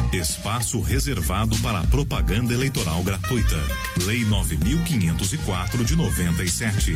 Espaço reservado para propaganda eleitoral gratuita. Lei 9.504 de 97.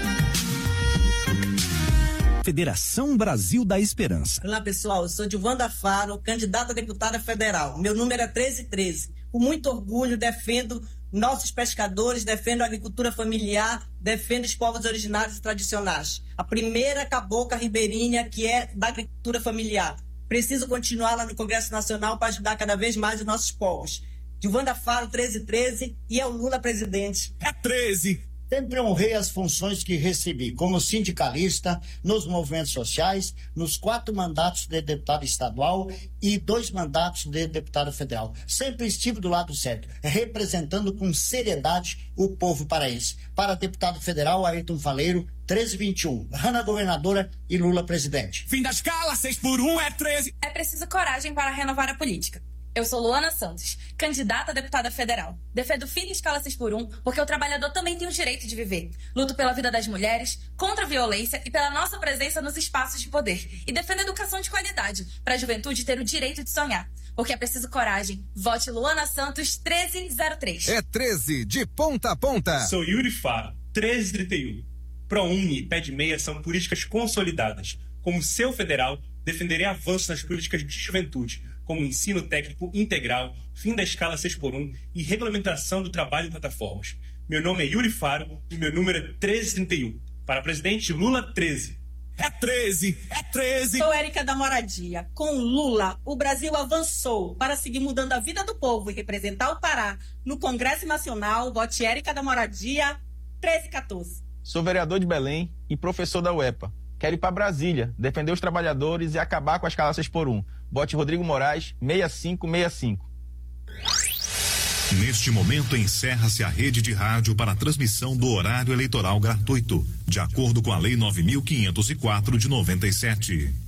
Federação Brasil da Esperança. Olá, pessoal, eu sou Dilvanda Faro, candidata a deputada federal. Meu número é 1313. Com muito orgulho defendo nossos pescadores, defendo a agricultura familiar, defendo os povos originários e tradicionais. A primeira cabocla ribeirinha que é da agricultura familiar. Preciso continuar lá no Congresso Nacional para ajudar cada vez mais os nossos povos. Dilvanda Faro, 1313, e é o Lula presidente. É 13! Sempre honrei as funções que recebi como sindicalista, nos movimentos sociais, nos 4 mandatos de deputado estadual e 2 mandatos de deputado federal. Sempre estive do lado certo, representando com seriedade o povo paraense. Para deputado federal, Ayrton Faleiro, 1321. Hanna governadora e Lula presidente. Fim da escala, 6x1 é 13. É preciso coragem para renovar a política. Eu sou Luana Santos, candidata a deputada federal. Defendo o fim da escala 6x1 porque o trabalhador também tem o direito de viver. Luto pela vida das mulheres, contra a violência e pela nossa presença nos espaços de poder. E defendo a educação de qualidade para a juventude ter o direito de sonhar. Porque é preciso coragem. Vote Luana Santos, 1303. É 13, de ponta a ponta. Sou Yuri Faro, 1331. ProUni e Pé de Meia são políticas consolidadas. Como seu federal, defenderei avanços nas políticas de juventude, como ensino técnico integral, fim da escala 6x1 e regulamentação do trabalho em plataformas. Meu nome é Yuri Faro e meu número é 1331. Para presidente, Lula 13. É 13! É 13! Sou Érica da Moradia. Com Lula, o Brasil avançou para seguir mudando a vida do povo e representar o Pará no Congresso Nacional. Vote Érica da Moradia, 1314. Sou vereador de Belém e professor da UEPA. Quero ir para Brasília, defender os trabalhadores e acabar com a escala 6x1. Bote Rodrigo Moraes, 6565. Neste momento encerra-se a rede de rádio para a transmissão do horário eleitoral gratuito, de acordo com a Lei 9.504 de 97.